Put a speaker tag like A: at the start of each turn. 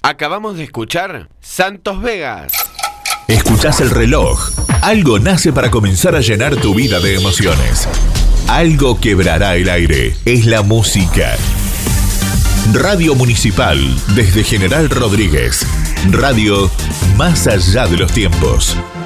A: Acabamos de escuchar Santos Vegas.
B: Escuchás el reloj. Algo nace para comenzar a llenar tu vida de emociones. Algo quebrará el aire. Es la música. Radio Municipal, desde General Rodríguez. Radio más allá de los tiempos.